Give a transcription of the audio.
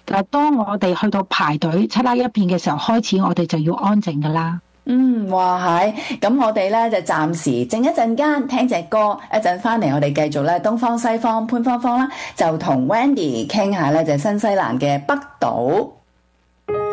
就當我哋去到排隊七拉一片嘅時候開始，我哋就要安靜噶啦。 哇係，咁我哋咧就暫時靜一陣間聽隻歌，一陣翻嚟我哋繼續咧東方西方潘芳芳啦，就同 Wendy 傾下咧就新西蘭嘅北島。